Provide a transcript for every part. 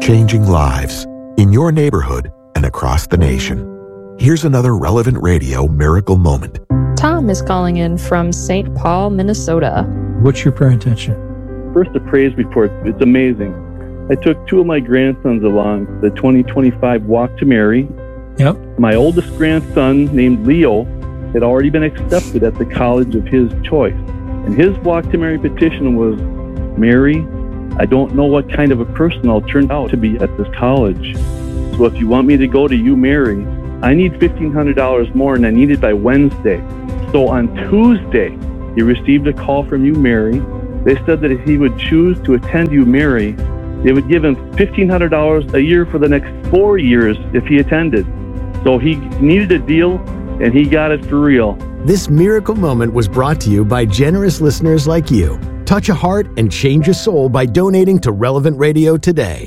changing lives in your neighborhood and across the nation. Here's another Relevant Radio miracle moment. Tom is calling in from St. Paul, Minnesota. What's your prayer intention? First, a praise report. It's amazing. I took 2 of my grandsons along the 2025 Walk to Mary. Yep. My oldest grandson, named Leo, had already been accepted at the college of his choice. And his Walk to Mary petition was, Mary, I don't know what kind of a person I'll turn out to be at this college. So if you want me to go to you, Mary, I need $1,500 more and I need it by Wednesday. So on Tuesday, he received a call from you, Mary. They said that if he would choose to attend you, Mary, they would give him $1,500 a year for the next 4 years if he attended. So he needed a deal and he got it for real. This miracle moment was brought to you by generous listeners like you. Touch a heart and change a soul by donating to Relevant Radio today.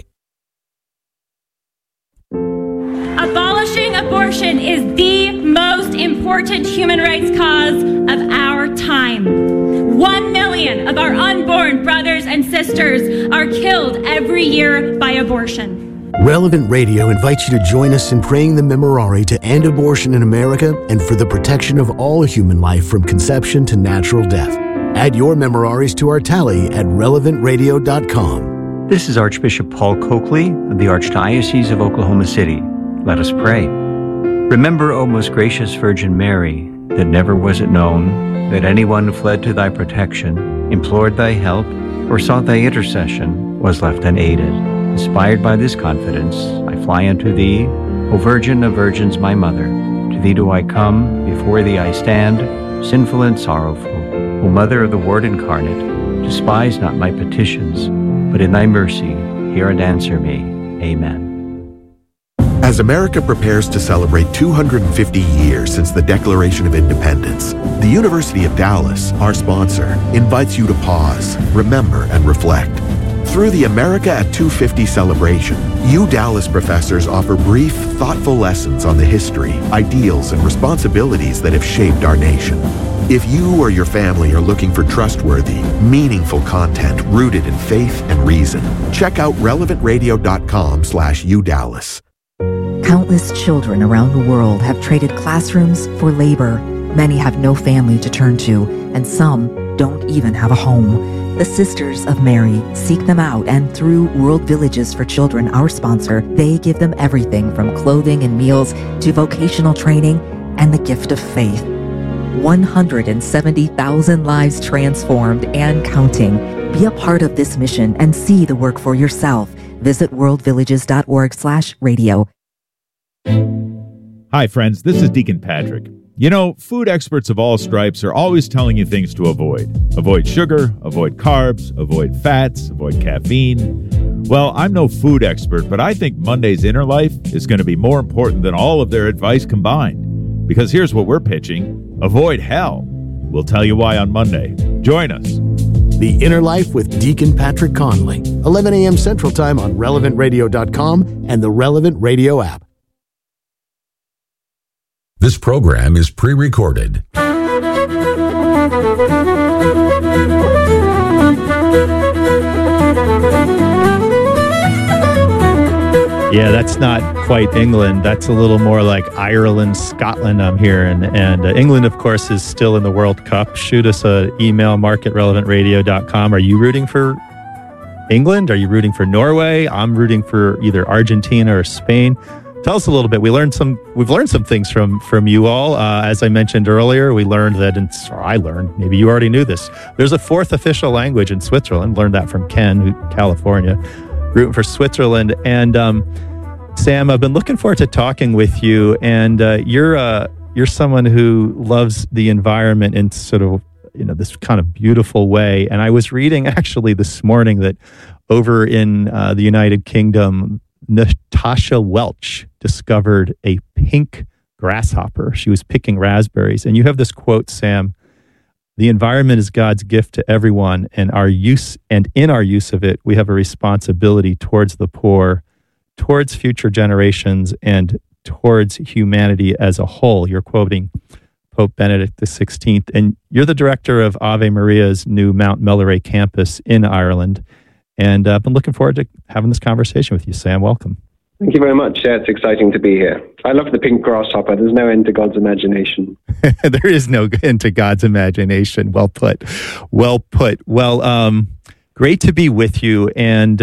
Abolishing abortion is the most important human rights cause of our time. 1 million of our unborn brothers and sisters are killed every year by abortion. Relevant Radio invites you to join us in praying the Memorare to end abortion in America and for the protection of all human life from conception to natural death. Add your Memoraries to our tally at relevantradio.com. This is Archbishop Paul Coakley of the Archdiocese of Oklahoma City. Let us pray. Remember, O most gracious Virgin Mary, that never was it known that anyone fled to thy protection, implored thy help, or sought thy intercession was left unaided. Inspired by this confidence, I fly unto thee, O Virgin of Virgins, my Mother. To thee do I come, before thee I stand, sinful and sorrowful. O Mother of the Word incarnate, despise not my petitions, but in thy mercy hear and answer me. Amen. As America prepares to celebrate 250 years since the Declaration of Independence, the University of Dallas, our sponsor, invites you to pause, remember, and reflect. Through the America at 250 celebration, Dallas professors offer brief, thoughtful lessons on the history, ideals, and responsibilities that have shaped our nation. If you or your family are looking for trustworthy, meaningful content rooted in faith and reason, check out relevantradio.com/UDallas. Countless children around the world have traded classrooms for labor. Many have no family to turn to, and some don't even have a home. The Sisters of Mary seek them out, and through World Villages for Children, our sponsor, they give them everything from clothing and meals to vocational training and the gift of faith. 170,000 lives transformed and counting. Be a part of this mission and see the work for yourself. Visit worldvillages.org/radio. Hi, friends. This is Deacon Patrick. You know, food experts of all stripes are always telling you things to avoid. Avoid sugar, avoid carbs, avoid fats, avoid caffeine. Well, I'm no food expert, but I think Monday's Inner Life is going to be more important than all of their advice combined. Because here's what we're pitching. Avoid hell. We'll tell you why on Monday. Join us. The Inner Life with Deacon Patrick Conley, 11 a.m. Central Time on relevantradio.com and the Relevant Radio app. This program is pre-recorded. Yeah, that's not quite England. That's a little more like Ireland, Scotland, I'm hearing. And England, of course, is still in the World Cup. Shoot us an email, mark@relevantradio.com. Are you rooting for England? Are you rooting for Norway? I'm rooting for either Argentina or Spain. Tell us a little bit. We've learned some things from you all. As I mentioned earlier, we learned that, I learned, maybe you already knew this, there's a fourth official language in Switzerland. Learned that from Ken, California, rooting for Switzerland. And Sam, I've been looking forward to talking with you. And you're someone who loves the environment in sort of, this kind of beautiful way. And I was reading actually this morning that over in the United Kingdom, Natasha Welch discovered a pink grasshopper. She was picking raspberries. And you have this quote, Sam, "The environment is God's gift to everyone, and in our use of it, we have a responsibility towards the poor, towards future generations, and towards humanity as a whole." You're quoting Pope Benedict XVI. And you're the director of Ave Maria's new Mount Melleray campus in Ireland. And I've been looking forward to having this conversation with you, Sam. Welcome. Thank you very much. Yeah, it's exciting to be here. I love the pink grasshopper. There's no end to God's imagination. There is no end to God's imagination. Well put. Well put. Well, great to be with you. And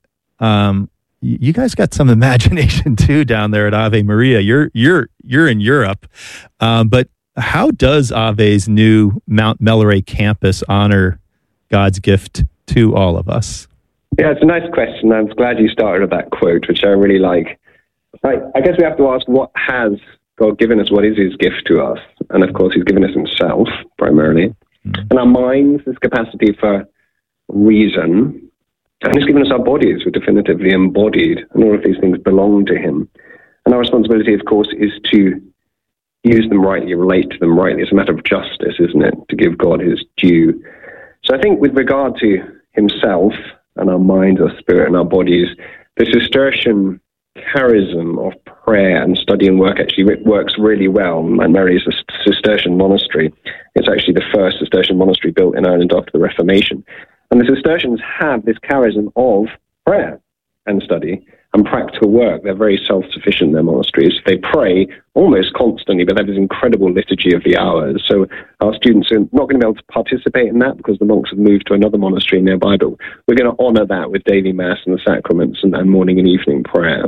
you guys got some imagination too down there at Ave Maria. You're in Europe, but how does Ave's new Mount Melleray campus honor God's gift to all of us? Yeah, it's a nice question. I'm glad you started with that quote, which I really like. I guess we have to ask, what has God given us? What is his gift to us? And of course, he's given us himself, primarily. Mm-hmm. And our minds, this capacity for reason. And he's given us our bodies. We're definitively embodied. And all of these things belong to him. And our responsibility, of course, is to use them rightly, relate to them rightly. It's a matter of justice, isn't it? To give God his due. So I think with regard to himself and our minds, our spirit, and our bodies, the Cistercian charism of prayer and study and work actually works really well. Mount Melleray is a Cistercian monastery. It's actually the first Cistercian monastery built in Ireland after the Reformation. And the Cistercians have this charism of prayer and study and practical work. They're very self-sufficient, their monasteries. They pray almost constantly, but they have this incredible liturgy of the hours. So our students are not going to be able to participate in that because the monks have moved to another monastery nearby, but we're going to honor that with daily mass and the sacraments and morning and evening prayer.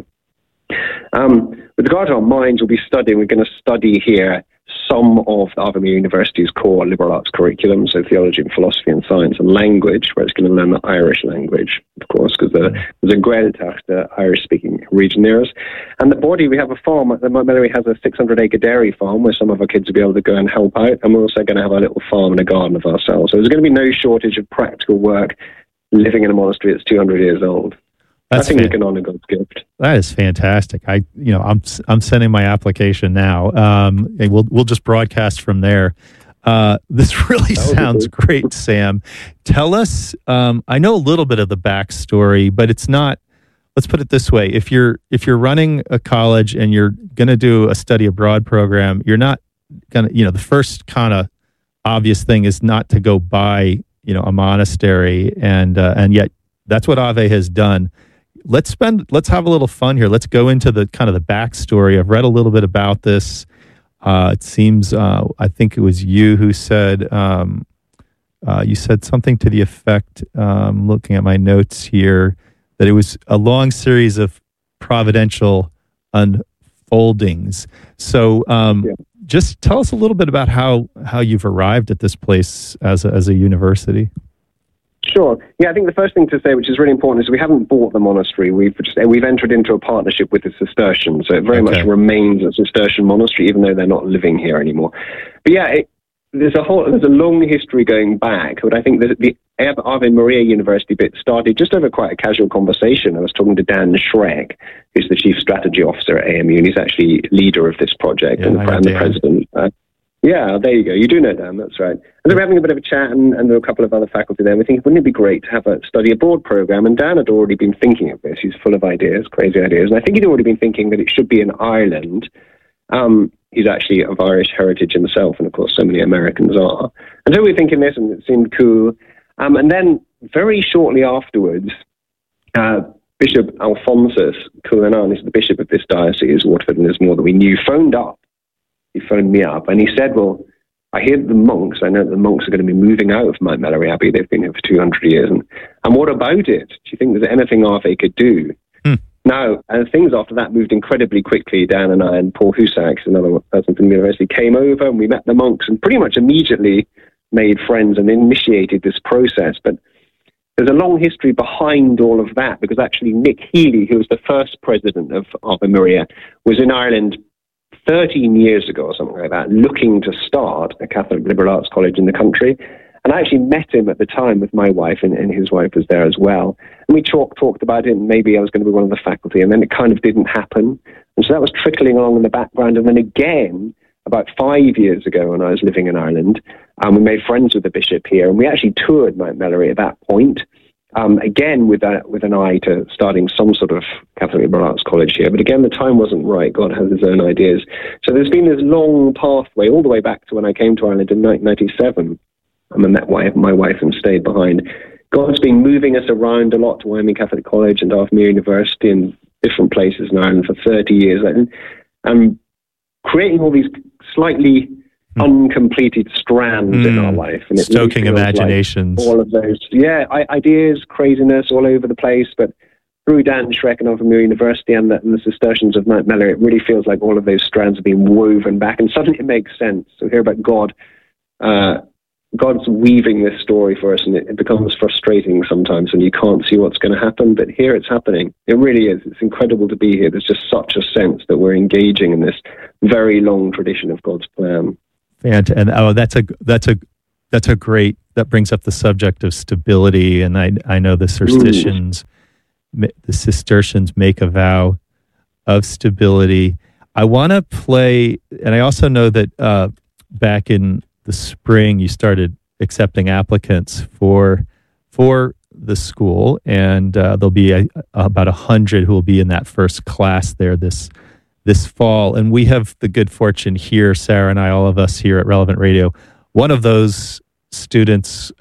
With regard to our minds, we're going to study here some of the Ave Maria University's core liberal arts curriculum, so theology and philosophy and science and language, where it's going to learn the Irish language, of course, because there's a Gaeltacht, the Irish-speaking region near us. And the body, we have a farm. The Mount Melleray has a 600-acre dairy farm where some of our kids will be able to go and help out, and we're also going to have a little farm and a garden of ourselves. So there's going to be no shortage of practical work living in a monastery that's 200 years old. I think we can honor God's gift. That is fantastic. I'm sending my application now. And we'll just broadcast from there. This really sounds great, Sam. Tell us. I know a little bit of the backstory, but it's not. Let's put it this way: if you're running a college and you're going to do a study abroad program, you're not going to. The first kind of obvious thing is not to go buy a monastery, and yet that's what Ave has done. Let's have a little fun here. Let's go into the kind of the backstory. I've read a little bit about this. It seems, I think it was you who said, you said something to the effect, looking at my notes here, that it was a long series of providential unfoldings. So just tell us a little bit about how you've arrived at this place as a university. Sure. Yeah, I think the first thing to say, which is really important, is we haven't bought the monastery. We've entered into a partnership with the Cistercians, so it very much remains a Cistercian monastery, even though they're not living here anymore. But yeah, there's a long history going back. But I think that the Ave Maria University bit started just over quite a casual conversation. I was talking to Dan Schreck, who's the chief strategy officer at AMU, and he's actually leader of this project and the president. Yeah, there you go. You do know Dan, that's right. And they were having a bit of a chat, and there were a couple of other faculty there. We think, wouldn't it be great to have a study abroad program? And Dan had already been thinking of this. He's full of ideas, crazy ideas. And I think he'd already been thinking that it should be in Ireland. He's actually of Irish heritage himself, and of course so many Americans are. And so we were thinking this, and it seemed cool. And then very shortly afterwards, Bishop Alphonsus Cullinan is the bishop of this diocese, Waterford and Lismore, that we knew, phoned up. He phoned me up and he said, well, I hear that I know that the monks are going to be moving out of Mount Melleray Abbey. They've been here for 200 years. And what about it? Do you think there's anything Ave could do? Now, things after that moved incredibly quickly. Dan and I and Paul Husaks, another person from the university, came over and we met the monks and pretty much immediately made friends and initiated this process. But there's a long history behind all of that, because actually Nick Healy, who was the first president of Ave Maria, was in Ireland 13 years ago or something like that, looking to start a Catholic liberal arts college in the country. And I actually met him at the time with my wife, and his wife was there as well. And we talked about it, and maybe I was going to be one of the faculty, and then it kind of didn't happen. And so that was trickling along in the background. And then again, about 5 years ago when I was living in Ireland, we made friends with the bishop here, and we actually toured Mount Melleray at that point. Again, with an eye to starting some sort of Catholic liberal arts college here. But again, the time wasn't right. God has his own ideas. So there's been this long pathway all the way back to when I came to Ireland in 1997. I met my wife and stayed behind. God's been moving us around a lot to Wyoming Catholic College and Ave Maria University and different places in Ireland for 30 years. And creating all these slightly uncompleted strands in our life. And stoking really imaginations. Like all of those, ideas, craziness all over the place. But through Dan Schreck and Ave Maria University and the Cistercians of Mount Mellier, it really feels like all of those strands have been woven back, and suddenly it makes sense. So hear about God. God's weaving this story for us, and it becomes frustrating sometimes when you can't see what's going to happen. But here it's happening. It really is. It's incredible to be here. There's just such a sense that we're engaging in this very long tradition of God's plan. And that's a great, that brings up the subject of stability. And I know the Cistercians make a vow of stability. I want to play, and I also know that back in the spring you started accepting applicants for the school, and there'll be about 100 who will be in that first class there this fall. And we have the good fortune here, Sarah and I, all of us here at Relevant Radio, one of those students